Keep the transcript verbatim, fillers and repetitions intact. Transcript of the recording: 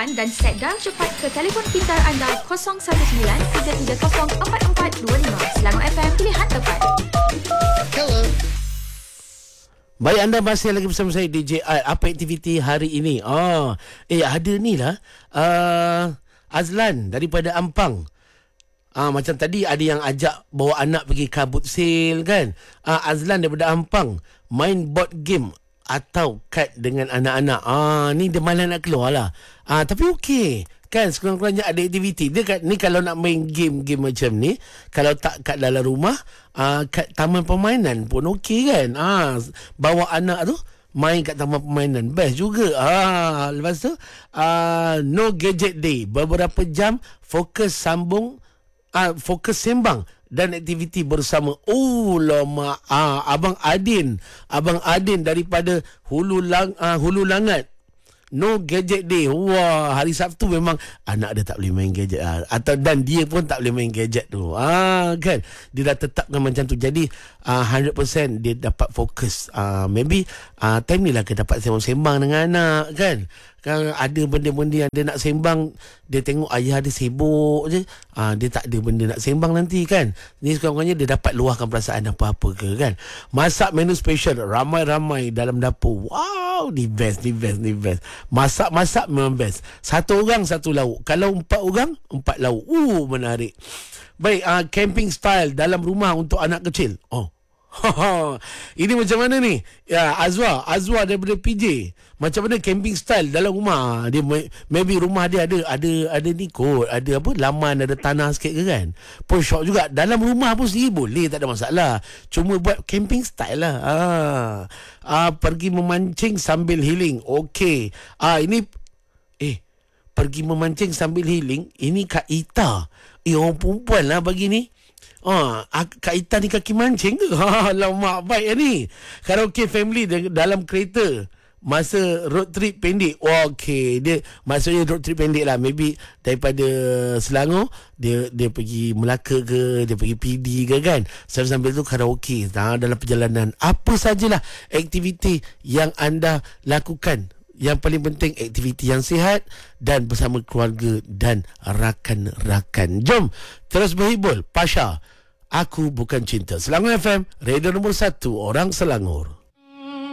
sekarang dan set dial cepat ke telefon pintar anda kosong satu sembilan tiga tiga kosong empat empat dua lima. Selangor F M, pilihan tepat. Hello. Baik, anda masih lagi bersama saya D J I. Apa aktiviti hari ini? Oh, eh ada ni lah. Uh, Azlan daripada Ampang. Ah, macam tadi ada yang ajak bawa anak pergi kabut sale kan. Ah, Azlan daripada Ampang main board game atau kad dengan anak-anak. Ah, ni dia malah nak keluar lah. Ah, tapi okey. Kan sekurang-kurangnya ada aktiviti. Dia kat ni kalau nak main game-game macam ni, kalau tak kat dalam rumah, ah, kat taman permainan pun okey kan. Ah, bawa anak tu main kat taman permainan, best juga. Ah, lepas tu ah, no gadget day. Beberapa jam fokus sambung ah, fokus sembang dan aktiviti bersama. Oh lama ah, Abang Adin, Abang Adin daripada Hulu Lang ah, Hulu Langat. No gadget day. Wah, hari Sabtu memang anak dia tak boleh main gadget ah. Atau dan dia pun tak boleh main gadget tu. Ah kan. Dia dah tetapkan macam tu. Jadi ah, one hundred percent dia dapat fokus. Ah, maybe ah, time ni lah dia dapat sembang-sembang dengan anak kan. Kan ada benda-benda yang dia nak sembang, dia tengok ayah dia sibuk je, ah, dia tak ada benda nak sembang nanti kan. Ni sekurang-kurangnya dia dapat luahkan perasaan apa-apa ke kan. Masak menu special, ramai-ramai dalam dapur. Wow, ni best, ni best, ni best. Masak-masak memang best. Satu orang satu lauk. Kalau empat orang, empat lauk. Uh, menarik. Baik, uh, camping style dalam rumah untuk anak kecil. Oh. Ini macam mana ni? Ya, Azwa, Azwa daripada P J. Macam mana camping style dalam rumah? Dia maybe rumah dia ada ada ada ni kot, ada apa? Laman, ada tanah sikit ke kan? Pun syok juga. Dalam rumah pun sendiri boleh, tak ada masalah. Cuma buat camping style lah. Ah, ah pergi memancing sambil healing. Okey. Ah ini eh pergi memancing sambil healing, ini Kak Ita. Eh, orang perempuan lah bagi ni. Ah, Kak Ita ni kaki mancing ke? Ha, lama baik ni. Karaoke family dalam kereta masa road trip pendek. Oh, okey, dia maksudnya road trip pendek lah. Maybe daripada Selangor dia dia pergi Melaka ke, dia pergi P D ke kan. Sambil-sambil tu karaoke ha, dalam perjalanan. Apa sajalah aktiviti yang anda lakukan. Yang paling penting aktiviti yang sihat dan bersama keluarga dan rakan-rakan. Jom terus berhibur. Pasha, Aku Bukan Cinta. Selangor F M, radio nombor satu orang Selangor.